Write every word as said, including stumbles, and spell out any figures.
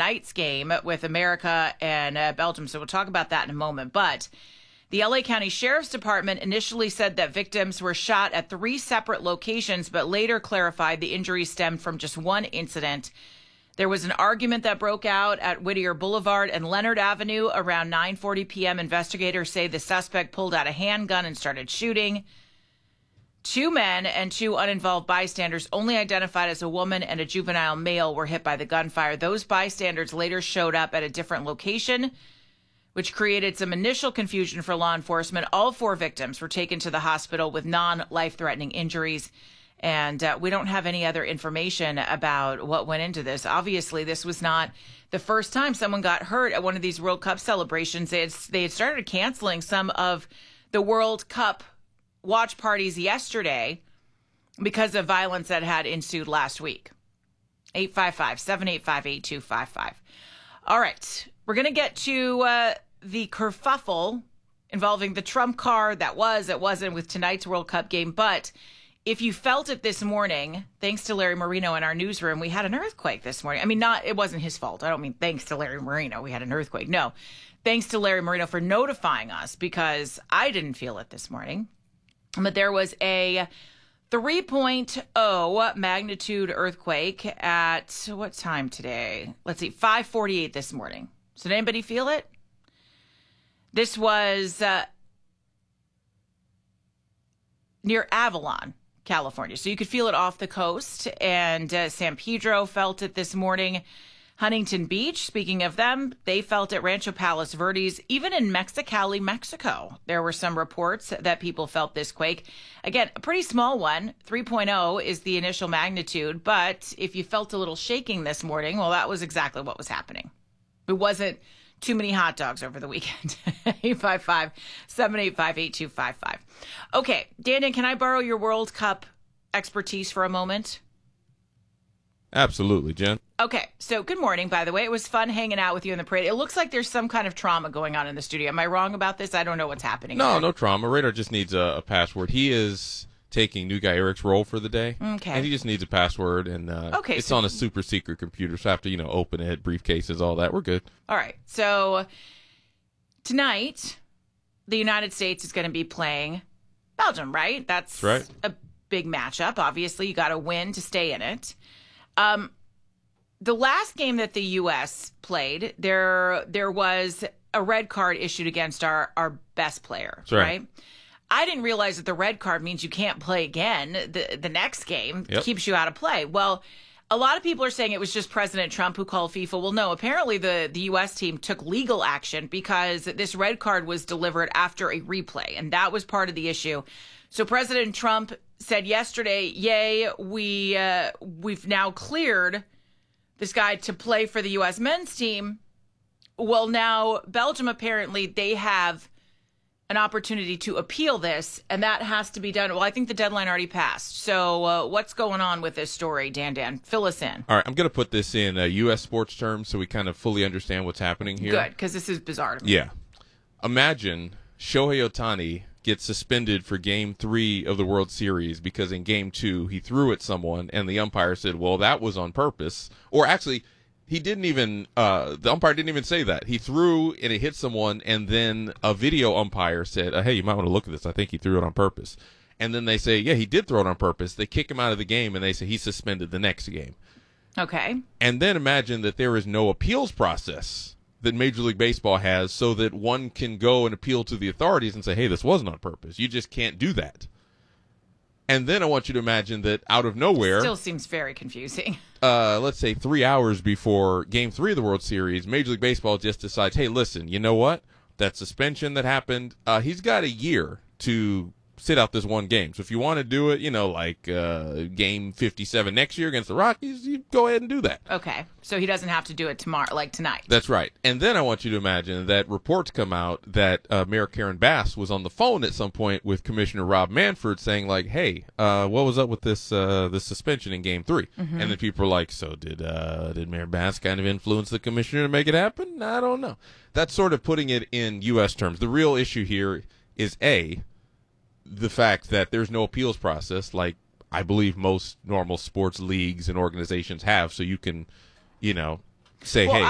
tonight's game with America and uh, Belgium. So we'll talk about that in a moment. But the L A County Sheriff's Department initially said that victims were shot at three separate locations, but later clarified the injuries stemmed from just one incident. There was an argument that broke out at Whittier Boulevard and Leonard Avenue around nine forty p.m. Investigators say the suspect pulled out a handgun and started shooting. Two men and two uninvolved bystanders, only identified as a woman and a juvenile male, were hit by the gunfire. Those bystanders later showed up at a different location, which created some initial confusion for law enforcement. All four victims were taken to the hospital with non-life-threatening injuries. And uh, we don't have any other information about what went into this. Obviously, this was not the first time someone got hurt at one of these World Cup celebrations. They had, they had started canceling some of the World Cup watch parties yesterday because of violence that had ensued last week. eight five five, seven eight five, eight two five five. All right. We're going to get to uh, the kerfuffle involving the Trump car that was, it wasn't with tonight's World Cup game. But if you felt it this morning, thanks to Larry Marino in our newsroom, we had an earthquake this morning. I mean, not it wasn't his fault. I don't mean thanks to Larry Marino, we had an earthquake. No, thanks to Larry Marino for notifying us, because I didn't feel it this morning. But there was a three point oh magnitude earthquake at what time today? Let's see, five forty-eight this morning. So did anybody feel it? This was uh, near Avalon, California. So you could feel it off the coast. And uh, San Pedro felt it this morning. Huntington Beach, speaking of them, they felt it. Rancho Palos Verdes, even in Mexicali, Mexico, there were some reports that people felt this quake. Again, a pretty small one. three point oh is the initial magnitude. But if you felt a little shaking this morning, well, that was exactly what was happening. It wasn't too many hot dogs over the weekend. eight five five, seven eight five, eight two five five. Okay, Dan, can I borrow your World Cup expertise for a moment? Absolutely, Jen. Okay, so good morning, by the way. It was fun hanging out with you in the parade. It looks like there's some kind of trauma going on in the studio. Am I wrong about this? I don't know what's happening. No, there. no trauma. Radar just needs a, a password. He is taking new guy Eric's role for the day. Okay. And he just needs a password, and uh, okay, it's so on a super secret computer, so I have to, you know, open it, briefcases, all that. We're good. All right. So tonight, the United States is going to be playing Belgium, right? That's, That's right. a big matchup. Obviously, you got to win to stay in it. Um, the last game that the U S played, there there was a red card issued against our, our best player, That's right. right? I didn't realize that the red card means you can't play again. The the next game Yep. keeps you out of play. Well, a lot of people are saying it was just President Trump who called FIFA. Well, no, apparently the, the U S team took legal action because this red card was delivered after a replay, and that was part of the issue. So President Trump said yesterday, yay, we, uh, we've now cleared this guy to play for the U S men's team. Well, now Belgium, apparently, they have an opportunity to appeal this, and that has to be done. Well, I think the deadline already passed. So uh, what's going on with this story, Dan Dan? Fill us in. All right, I'm going to put this in uh, U S sports terms so we kind of fully understand what's happening here. Good, because this is bizarre to me. Yeah. Imagine Shohei Ohtani gets suspended for game three of the World Series because in game two he threw at someone and the umpire said, well, that was on purpose. Or actually, he didn't even, uh, the umpire didn't even say that. He threw and it hit someone, and then a video umpire said, uh, hey, you might want to look at this. I think he threw it on purpose. And then they say, yeah, he did throw it on purpose. They kick him out of the game, and they say he's suspended the next game. Okay. And then imagine that there is no appeals process that Major League Baseball has so that one can go and appeal to the authorities and say, hey, this wasn't on purpose. You just can't do that. And then I want you to imagine that out of nowhere, Still seems very confusing. uh, let's say three hours before Game three of the World Series, Major League Baseball just decides, hey, listen, you know what? That suspension that happened, uh, he's got a year to sit out this one game. So if you want to do it, you know, like uh, Game fifty-seven next year against the Rockies, you go ahead and do that. Okay. So he doesn't have to do it tomorrow, like tonight. That's right. And then I want you to imagine that reports come out that uh, Mayor Karen Bass was on the phone at some point with Commissioner Rob Manfred saying, like, hey, uh, what was up with this uh, this suspension in Game three? Mm-hmm. And then people are like, so did uh, did Mayor Bass kind of influence the commissioner to make it happen? I don't know. That's sort of putting it in U S terms. The real issue here is, A, the fact that there's no appeals process like I believe most normal sports leagues and organizations have, so you can, you know, say, well, hey,